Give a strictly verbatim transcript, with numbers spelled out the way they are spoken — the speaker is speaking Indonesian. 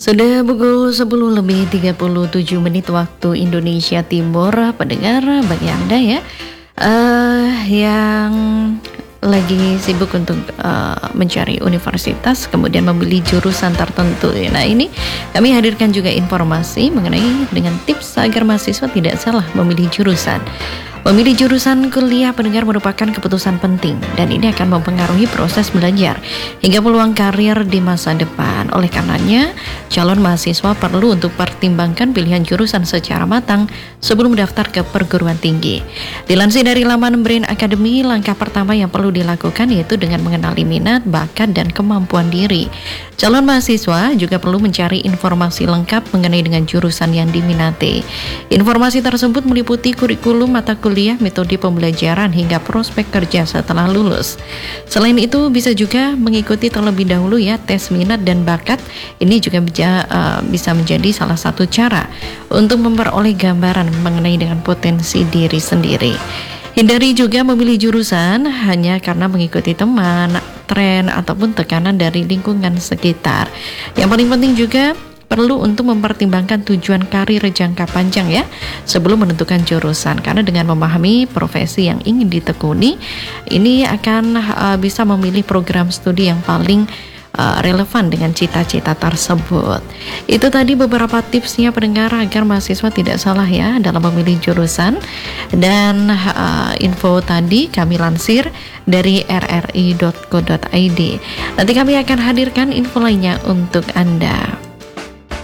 Sudah pukul sepuluh lebih tiga puluh tujuh menit waktu Indonesia Timur, pendengar bagi Anda ya uh, yang lagi sibuk untuk uh, mencari universitas kemudian memilih jurusan tertentu. Nah, ini kami hadirkan juga informasi mengenai dengan tips agar mahasiswa tidak salah memilih jurusan. Memilih jurusan kuliah pendengar merupakan keputusan penting dan ini akan mempengaruhi proses belajar hingga peluang karir di masa depan. Oleh karenanya, calon mahasiswa perlu untuk pertimbangkan pilihan jurusan secara matang sebelum mendaftar ke perguruan tinggi. Dilansir dari laman Brain Academy, langkah pertama yang perlu dilakukan yaitu dengan mengenali minat, bakat, dan kemampuan diri. Calon mahasiswa juga perlu mencari informasi lengkap mengenai dengan jurusan yang diminati. Informasi tersebut meliputi kurikulum mata kuliah, metode pembelajaran, hingga prospek kerja setelah lulus. Selain itu, bisa juga mengikuti terlebih dahulu ya tes minat dan bakat. Ini juga bisa, uh, bisa menjadi salah satu cara untuk memperoleh gambaran mengenai dengan potensi diri sendiri. Hindari juga memilih jurusan hanya karena mengikuti teman, tren, ataupun tekanan dari lingkungan sekitar. Yang paling penting juga perlu untuk mempertimbangkan tujuan karir jangka panjang ya sebelum menentukan jurusan, karena dengan memahami profesi yang ingin ditekuni ini akan uh, bisa memilih program studi yang paling uh, relevan dengan cita-cita tersebut. Itu tadi beberapa tipsnya pendengar agar mahasiswa tidak salah ya dalam memilih jurusan, dan uh, info tadi kami lansir dari r r i dot co dot i d. Nanti kami akan hadirkan info lainnya untuk Anda.